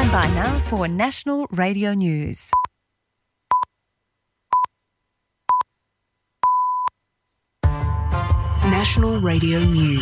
Stand by now for National Radio News. National Radio News.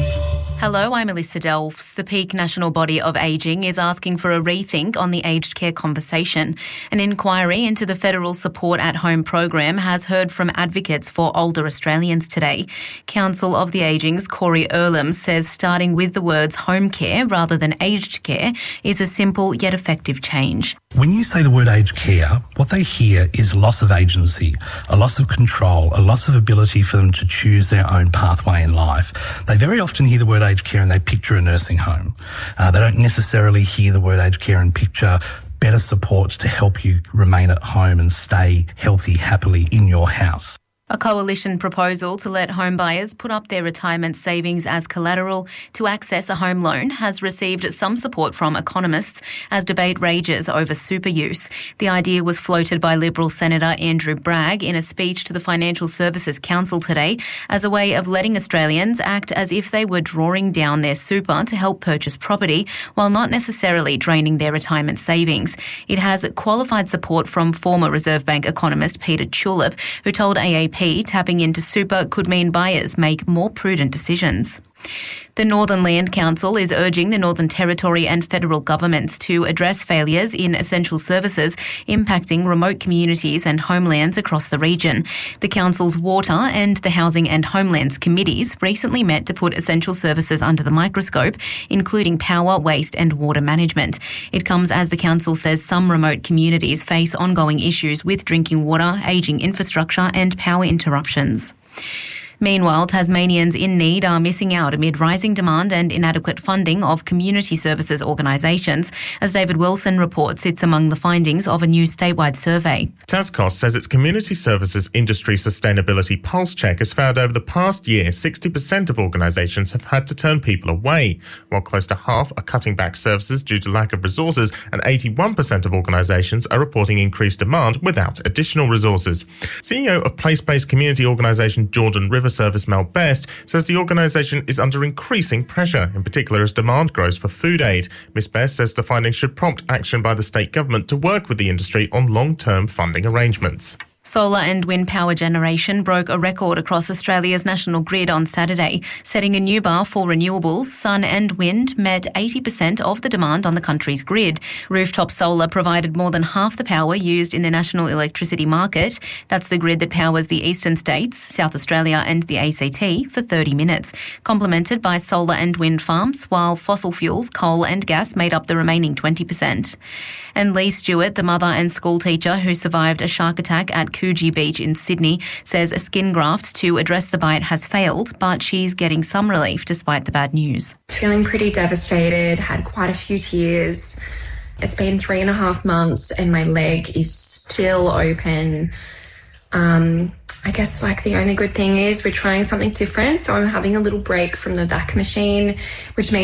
Hello, I'm Alyssa Delfs. The Peak National Body of Ageing is asking for a rethink on the aged care conversation. An inquiry into the federal Support at Home program has heard from advocates for older Australians today. Council of the Ageing's Corey Earlham says starting with the words home care rather than aged care is a simple yet effective change. When you say the word aged care, what they hear is loss of agency, a loss of control, a loss of ability for them to choose their own pathway in life. They very often hear the word aged care and they picture a nursing home. They don't necessarily hear the word aged care and picture better supports to help you remain at home and stay healthy, happily in your house. A coalition proposal to let home buyers put up their retirement savings as collateral to access a home loan has received some support from economists as debate rages over super use. The idea was floated by Liberal Senator Andrew Bragg in a speech to the Financial Services Council today as a way of letting Australians act as if they were drawing down their super to help purchase property while not necessarily draining their retirement savings. It has qualified support from former Reserve Bank economist Peter Tulip, who told AAP tapping into super could mean buyers make more prudent decisions. The Northern Land Council is urging the Northern Territory and federal governments to address failures in essential services impacting remote communities and homelands across the region. The council's Water and the Housing and Homelands committees recently met to put essential services under the microscope, including power, waste and water management. It comes as the council says some remote communities face ongoing issues with drinking water, ageing infrastructure and power interruptions. Meanwhile, Tasmanians in need are missing out amid rising demand and inadequate funding of community services organisations. As David Wilson reports, it's among the findings of a new statewide survey. Tascos says its community services industry sustainability pulse check has found over the past year 60% of organisations have had to turn people away, while close to half are cutting back services due to lack of resources, and 81% of organisations are reporting increased demand without additional resources. CEO of place-based community organisation Jordan River Service Mel Best says the organisation is under increasing pressure, in particular as demand grows for food aid. Ms Best says the findings should prompt action by the state government to work with the industry on long-term funding arrangements. Solar and wind power generation broke a record across Australia's national grid on Saturday, setting a new bar for renewables. Sun and wind met 80% of the demand on the country's grid. Rooftop solar provided more than half the power used in the national electricity market. That's the grid that powers the eastern states, South Australia and the ACT for 30 minutes, complemented by solar and wind farms, while fossil fuels, coal and gas made up the remaining 20%. And Lee Stewart, the mother and school teacher who survived a shark attack at Coogee Beach in Sydney, says a skin graft to address the bite has failed, but she's getting some relief despite the bad news. Feeling pretty devastated, had quite a few tears. It's been 3.5 months and my leg is still open. I guess the only good thing is we're trying something different, so I'm having a little break from the vac machine, which means